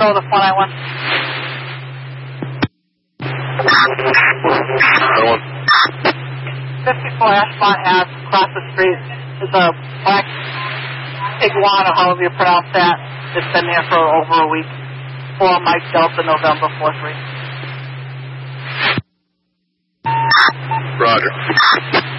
Minnesota 491. 54 Ashmont Ave, across the street, is a black iguana, however you pronounce that. It's been there for over a week. 4 Mike Delta, November 43. Roger.